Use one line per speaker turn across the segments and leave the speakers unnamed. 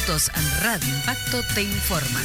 minutos, Radio Impacto te informa.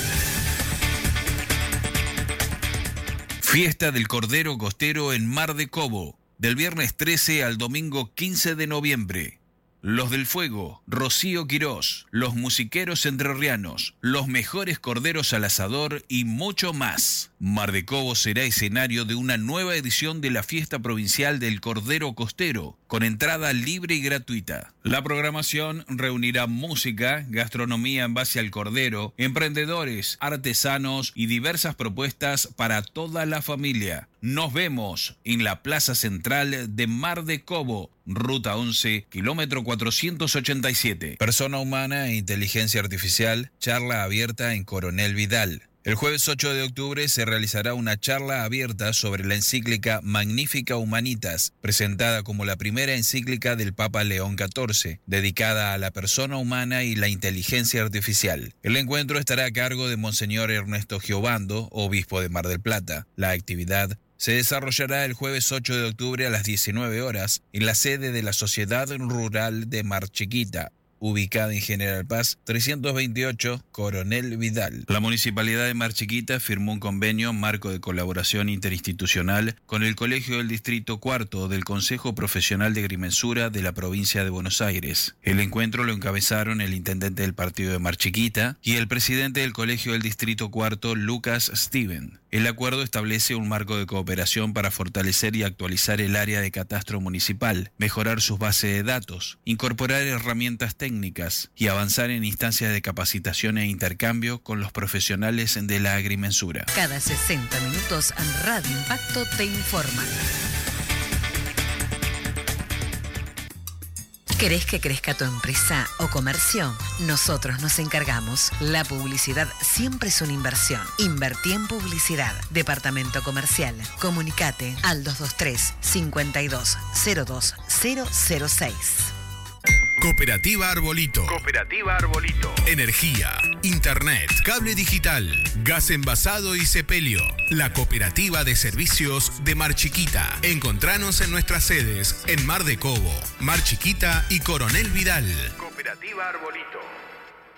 Fiesta del Cordero Costero en Mar de Cobo, del viernes 13 al domingo 15 de noviembre. Los del Fuego, Rocío Quirós, los musiqueros entrerrianos, los mejores corderos al asador y mucho más. Mar de Cobo será escenario de una nueva edición de la Fiesta Provincial del Cordero Costero, con entrada libre y gratuita. La programación reunirá música, gastronomía en base al cordero, emprendedores, artesanos y diversas propuestas para toda la familia. Nos vemos en la Plaza Central de Mar de Cobo, Ruta 11, kilómetro 487. Persona humana e inteligencia artificial, charla abierta en Coronel Vidal. El jueves 8 de octubre se realizará una charla abierta sobre la encíclica Magnificat Humanitas, presentada como la primera encíclica del Papa León XIV, dedicada a la persona humana y la inteligencia artificial. El encuentro estará a cargo de Monseñor Ernesto Giovando, obispo de Mar del Plata. La actividad se desarrollará el jueves 8 de octubre a las 19 horas en la sede de la Sociedad Rural de Mar Chiquita, ubicada en General Paz 328, Coronel Vidal. La Municipalidad de Mar Chiquita firmó un convenio marco de colaboración interinstitucional con el Colegio del Distrito Cuarto del Consejo Profesional de Agrimensura de la provincia de Buenos Aires. El encuentro lo encabezaron el intendente del partido de Mar Chiquita y el presidente del Colegio del Distrito Cuarto, Lucas Steven. El acuerdo establece un marco de cooperación para fortalecer y actualizar el área de catastro municipal, mejorar sus bases de datos, incorporar herramientas técnicas y avanzar en instancias de capacitación e intercambio con los profesionales de la agrimensura.
Cada 60 minutos, Radio Impacto te informa. ¿Querés que crezca tu empresa o comercio? Nosotros nos encargamos. La publicidad siempre es una inversión. Invertí en publicidad. Departamento Comercial. Comunicate al 223 52 02 006.
Cooperativa Arbolito.
Cooperativa Arbolito.
Energía, internet, cable digital, gas envasado y sepelio. La Cooperativa de Servicios de Mar Chiquita. Encontranos en nuestras sedes en Mar de Cobo, Mar Chiquita y Coronel Vidal.
Cooperativa Arbolito.